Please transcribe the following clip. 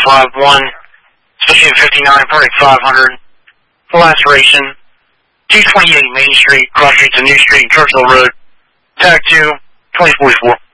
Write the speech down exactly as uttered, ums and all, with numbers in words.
five one, Station fifty-nine, party five hundred, for laceration, two twenty-eight Main Street, cross street to New Street, Churchill Road, tag two, twenty forty-four.